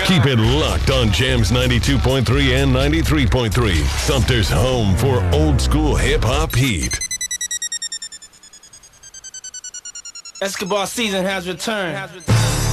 Keep it locked on Jams 92.3 and 93.3. Sumter's home for old school hip-hop heat. Escobar season has returned.